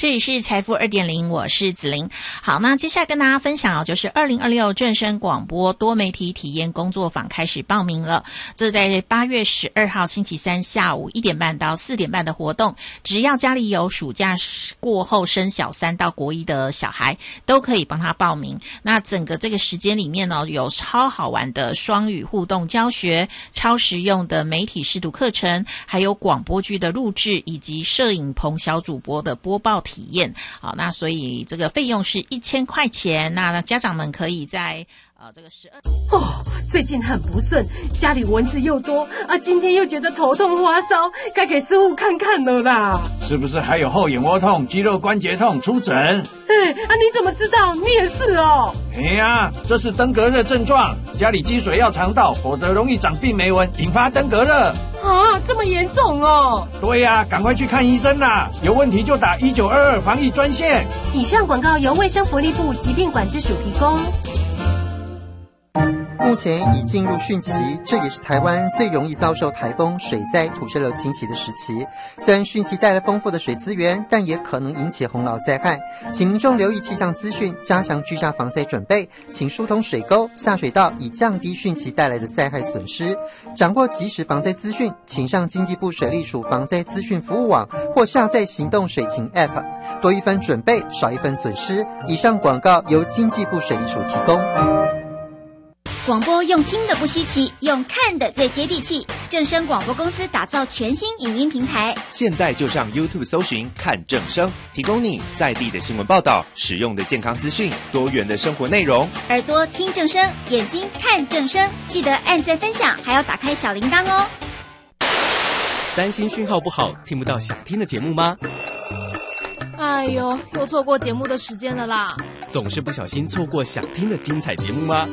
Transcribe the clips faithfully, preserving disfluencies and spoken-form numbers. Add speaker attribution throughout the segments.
Speaker 1: 这里是财富 二点零， 我是子玲。好，那接下来跟大家分享哦，就是二零二六正声广播多媒体体验工作坊开始报名了。这在八月十二号星期三下午一点半到四点半的活动，只要家里有暑假过后升小三到国一的小孩，都可以帮他报名。那整个这个时间里面呢，有超好玩的双语互动教学，超实用的媒体识读课程，还有广播剧的录制，以及摄影棚小主播的播报体验。好，那所以这个费用是一千块钱，那家长们可以在呃这个十二
Speaker 2: 哦，最近很不顺，家里蚊子又多啊，今天又觉得头痛发烧，该给师傅看看了啦。
Speaker 3: 是不是还有后眼窝痛、肌肉关节痛？出诊。
Speaker 2: 哎啊，你怎么知道？你也是哦。
Speaker 3: 哎呀，这是登革热症状，家里积水要肠道，否则容易长病媒蚊，引发登革热。
Speaker 2: 啊，这么严重哦！
Speaker 3: 对呀、啊，赶快去看医生啦！有问题就打一九二二防疫专线。
Speaker 2: 以上广告由卫生福利部疾病管制署提供。
Speaker 4: 目前已进入汛期，这也是台湾最容易遭受台风、水灾、土石流侵袭的时期。虽然汛期带来丰富的水资源，但也可能引起洪涝灾害，请民众留意气象资讯，加强居家防灾准备，请疏通水沟、下水道，以降低汛期带来的灾害损失。掌握即时防灾资讯，请上经济部水利署防灾资讯服务网或下载行动水情 App， 多一分准备，少一分损失。以上广告由经济部水利署提供。
Speaker 5: 广播用听的不稀奇，用看的最接地气。正声广播公司打造全新影音平台，
Speaker 6: 现在就上 YouTube 搜寻看正声，提供你在地的新闻报道、实用的健康资讯、多元的生活内容。
Speaker 5: 耳朵听正声，眼睛看正声，记得按赞分享，还要打开小铃铛哦。
Speaker 7: 担心讯号不好，听不到想听的节目吗？
Speaker 8: 哎呦，又错过节目的时间了啦！
Speaker 7: 总是不小心错过想听的精彩节目吗？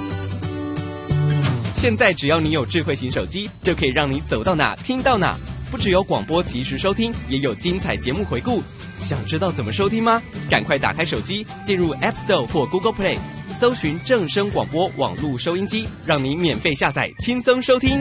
Speaker 7: 现在只要你有智慧型手机，就可以让你走到哪听到哪。不只有广播及时收听，也有精彩节目回顾。想知道怎么收听吗？赶快打开手机，进入 App Store 或 Google Play， 搜寻正声广播网络收音机，让你免费下载，轻松收听。